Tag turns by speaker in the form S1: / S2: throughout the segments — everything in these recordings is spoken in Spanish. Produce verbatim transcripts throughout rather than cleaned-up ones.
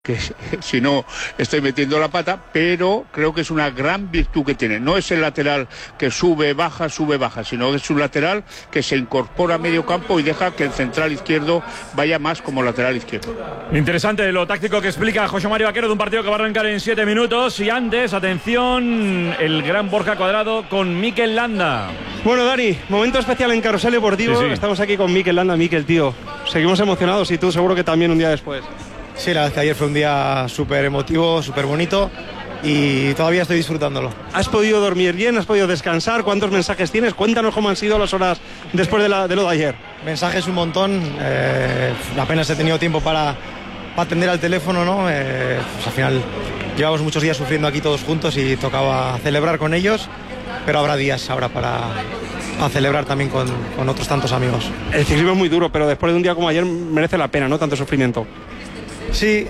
S1: que si no estoy metiendo la pata, pero creo que es una gran virtud que tiene. No es el lateral que sube, baja, sube, baja, sino que es un lateral que se incorpora a medio campo y deja que el central izquierdo vaya más como lateral izquierdo.
S2: Interesante lo táctico que explica José Mario Vaquero de un partido que va a arrancar en siete minutos. Y antes, atención, el gran Borja Cuadrado con Mikel Landa.
S3: Bueno, Dani, momento especial en Carrusel Deportivo. Sí, sí. Estamos aquí con Mikel Landa. Mikel, tío, seguimos emocionados y tú seguro que también un día después.
S4: Sí, la verdad es que ayer fue un día súper emotivo, súper bonito y todavía estoy disfrutándolo.
S3: ¿Has podido dormir bien? ¿Has podido descansar? ¿Cuántos mensajes tienes? Cuéntanos cómo han sido las horas después de, la, de lo de ayer.
S4: Mensajes un montón, eh, apenas he tenido tiempo para, para atender al teléfono, ¿no? Eh, pues al final llevamos muchos días sufriendo aquí todos juntos y tocaba celebrar con ellos, pero habrá días ahora para... a celebrar también con, con otros tantos amigos.
S3: El ciclismo es muy duro, pero después de un día como ayer merece la pena, ¿no? Tanto sufrimiento.
S4: Sí,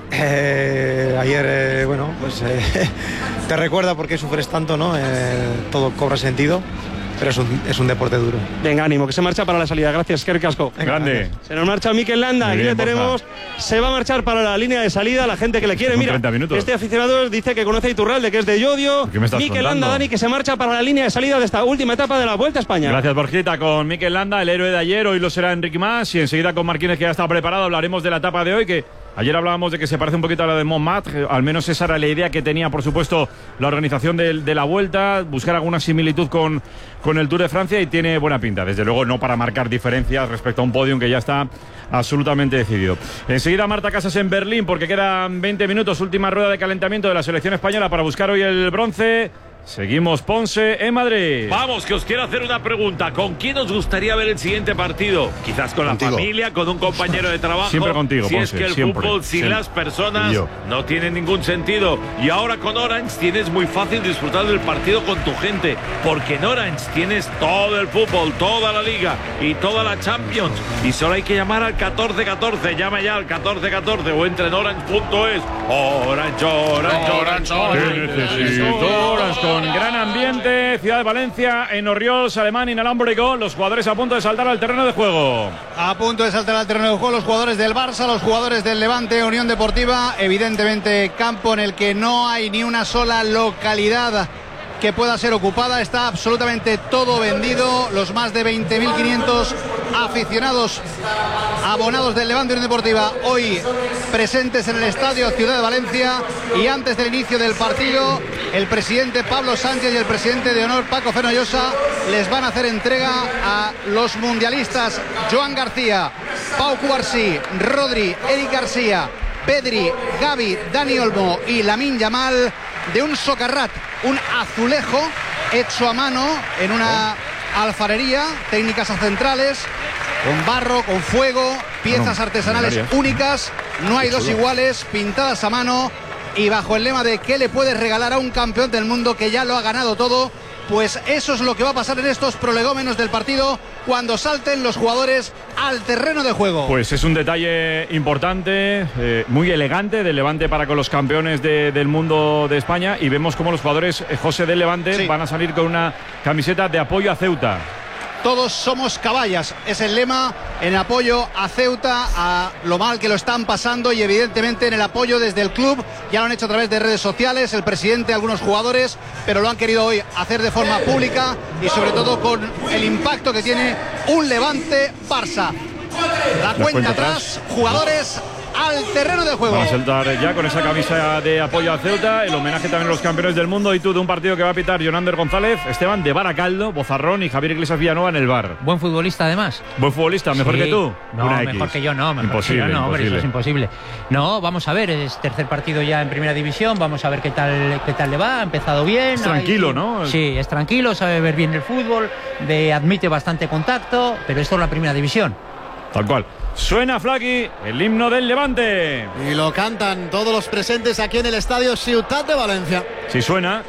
S4: eh, ayer, eh, bueno, pues eh, te recuerda por qué sufres tanto, ¿no? Eh, todo cobra sentido, pero es un, es un deporte duro.
S3: Venga, ánimo, que se marcha para la salida. Gracias, Kerry Casco.
S2: Grande.
S3: Se nos marcha Mikel Landa, aquí le tenemos. Se va a marchar para la línea de salida, la gente que le quiere. Mira, este aficionado dice que conoce a Iturralde, que es de Llodio. Mikel Landa, Dani, que se marcha para la línea de salida de esta última etapa de la Vuelta a España.
S2: Gracias, Borjita, con Mikel Landa, el héroe de ayer. Hoy lo será Enrique Mas. Y enseguida con Marquínez, que ya está preparado, hablaremos de la etapa de hoy, que ayer hablábamos de que se parece un poquito a la de Montmartre. Al menos esa era la idea que tenía, por supuesto, la organización de, de la Vuelta, buscar alguna similitud con, con el Tour de Francia, y tiene buena pinta. Desde luego no para marcar diferencias respecto a un podium que ya está absolutamente decidido. Enseguida Marta Casas en Berlín, porque quedan veinte minutos, última rueda de calentamiento de la selección española para buscar hoy el bronce. Seguimos Ponce en Madrid.
S5: Vamos, que os quiero hacer una pregunta. ¿Con quién os gustaría ver el siguiente partido? Quizás con contigo. La familia, con un compañero de trabajo.
S2: Siempre contigo,
S5: Si
S2: Ponce,
S5: es que el
S2: siempre,
S5: fútbol sin
S2: siempre.
S5: las personas no tiene ningún sentido. Y ahora con Orange tienes muy fácil disfrutar del partido con tu gente, porque en Orange tienes todo el fútbol, toda la liga y toda la Champions. Y solo hay que llamar al catorce catorce. Llama ya al catorce catorce o entra en orange punto es. Orange, Orange, Orange, Orange.
S2: Orange con gran ambiente, Ciudad de Valencia, en Orriols, Alemán, inalámbrico. Los jugadores a punto de saltar al terreno de juego.
S6: A punto de saltar al terreno de juego los jugadores del Barça, los jugadores del Levante, Unión Deportiva. Evidentemente, campo en el que no hay ni una sola localidad que pueda ser ocupada. Está absolutamente todo vendido. Los más de veinte mil quinientos aficionados abonados del Levante Unión Deportiva hoy presentes en el estadio Ciudad de Valencia. Y antes del inicio del partido, el presidente Pablo Sánchez y el presidente de honor Paco Fenollosa les van a hacer entrega a los mundialistas Joan García, Pau Cubarsí, Rodri, Eric García, Pedri, Gavi, Dani Olmo y Lamine Yamal, de un socarrat, un azulejo hecho a mano en una alfarería, técnicas centrales, con barro, con fuego, piezas bueno, artesanales únicas, no hay dos iguales, pintadas a mano, y bajo el lema de ¿qué le puedes regalar a un campeón del mundo que ya lo ha ganado todo? Pues eso es lo que va a pasar en estos prolegómenos del partido cuando salten los jugadores al terreno de juego.
S2: Pues es un detalle importante, eh, muy elegante del Levante para con los campeones de, del mundo de España, y vemos cómo los jugadores, eh, José, del Levante sí. van a salir con una camiseta de apoyo a Ceuta.
S6: Todos somos caballas, es el lema en apoyo a Ceuta, a lo mal que lo están pasando, y evidentemente en el apoyo desde el club. Ya lo han hecho a través de redes sociales, el presidente, algunos jugadores, pero lo han querido hoy hacer de forma pública y sobre todo con el impacto que tiene un Levante-Barça. La, La cuenta, cuenta atrás, atrás, jugadores al terreno de juego.
S2: Van a saltar ya con esa camisa de apoyo a Ceuta, el homenaje también a los campeones del mundo. Y tú, de un partido que va a pitar Jonander González, Esteban de Baracaldo, Bozarrón y Javier Iglesias Villanueva en el bar.
S7: Buen futbolista, además.
S2: Buen futbolista, mejor sí. que tú.
S7: No,
S2: Una
S7: mejor
S2: X.
S7: que yo no. Mejor
S2: imposible,
S7: que yo no, hombre,
S2: imposible.
S7: eso es imposible. No, vamos a ver, es tercer partido ya en primera división, vamos a ver qué tal, qué tal le va. Ha empezado bien.
S2: Es tranquilo,
S7: hay,
S2: ¿no?
S7: Sí, es tranquilo, sabe ver bien el fútbol, de, admite bastante contacto, pero esto es la primera división.
S2: Tal cual. Suena, Flaky, el himno del Levante.
S8: Y lo cantan todos los presentes aquí en el estadio Ciutat de Valencia.
S2: Sí suena.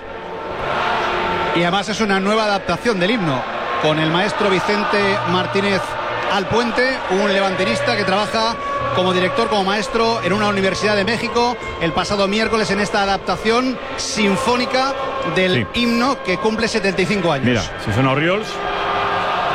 S6: Y además es una nueva adaptación del himno, con el maestro Vicente Martínez Alpuente, un levantinista que trabaja como director, como maestro en una universidad de México, el pasado miércoles en esta adaptación sinfónica del sí. himno que cumple setenta y cinco años.
S2: Mira, si suena Orriols.